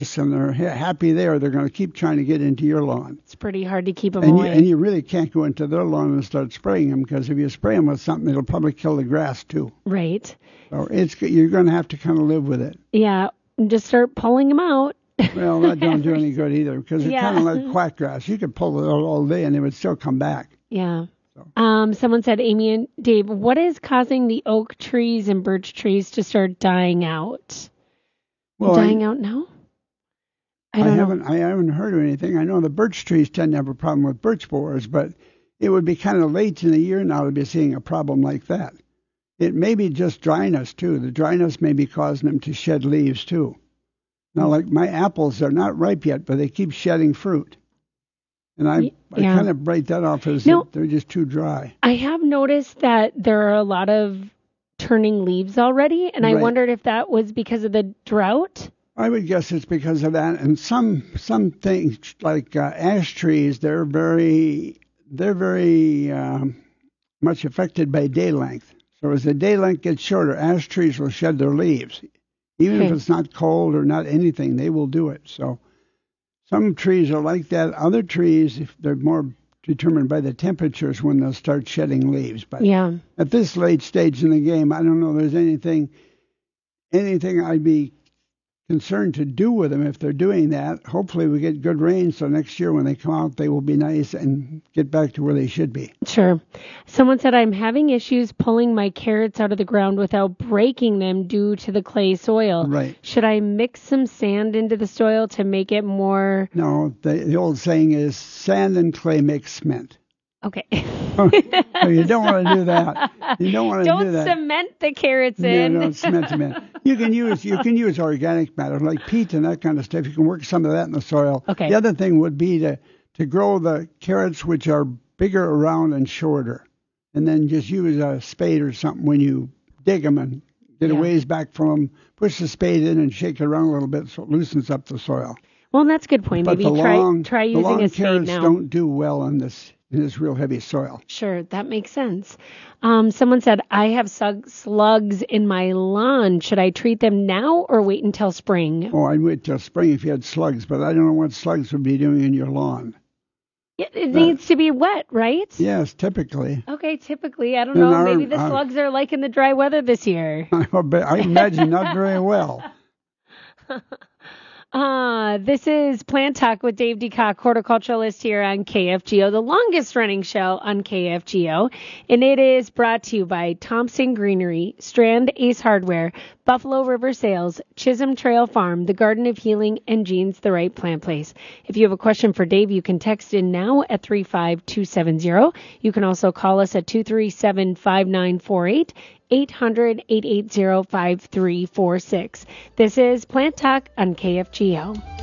and they're happy there, they're going to keep trying to get into your lawn. It's pretty hard to keep them And away. you really can't go into their lawn and start spraying them, because if you spray them with something, it'll probably kill the grass too. Right. So you're going to have to kind of live with it. Yeah, just start pulling them out. Well, that don't do any good either, because it's Yeah. kind of like quackgrass. You could pull it out all day and it would still come back. Yeah. So. Someone said, Amy and Dave, what is causing the oak trees and birch trees to start dying out? Well, Dying out now? I haven't heard of anything. I know the birch trees tend to have a problem with birch borers, but it would be kind of late in the year now to be seeing a problem like that. It may be just dryness too. The dryness may be causing them to shed leaves too. Now, like my apples, they're not ripe yet, but they keep shedding fruit. And I kind of break that off as they're just too dry. I have noticed that there are a lot of turning leaves already, and I wondered if that was because of the drought. I would guess it's because of that. And some things like ash trees, they're very much affected by day length. So as the day length gets shorter, ash trees will shed their leaves. Even if it's not cold or not anything, they will do it. So some trees are like that. Other trees, if they're more determined by the temperatures, when they'll start shedding leaves. But at this late stage in the game, I don't know there's anything I'd be concerned to do with them if they're doing that. Hopefully we get good rain, so next year when they come out, they will be nice and get back to where they should be. Sure. Someone said, I'm having issues pulling my carrots out of the ground without breaking them due to the clay soil. Right. Should I mix some sand into the soil to make it more... No, the old saying is sand and clay make cement. Okay. So you don't want to do that. You don't want to do that. Don't cement the carrots in. No, don't cement them in. You can use organic matter like peat and that kind of stuff. You can work some of that in the soil. Okay. The other thing would be to grow the carrots which are bigger around and shorter, and then just use a spade or something when you dig them and get a ways back from them. Push the spade in and shake it around a little bit so it loosens up the soil. Well, that's a good point. But Maybe try using a spade carrots now. Don't do well in this real heavy soil. Sure, that makes sense. Someone said, I have slugs in my lawn. Should I treat them now or wait until spring? Oh, I'd wait till spring if you had slugs, but I don't know what slugs would be doing in your lawn. It needs to be wet, right? Yes, typically. Okay, typically. I don't know. Maybe the slugs are liking the dry weather this year. I imagine not very well. This is Plant Talk with Dave DeCock, horticulturalist here on KFGO, the longest running show on KFGO. And it is brought to you by Thompson Greenery, Strand Ace Hardware, Buffalo River Sales, Chisholm Trail Farm, The Garden of Healing, and Jean's The Right Plant Place. If you have a question for Dave, you can text in now at 35270. You can also call us at 237-5948. 800-880-5346. This is Plant Talk on KFGO.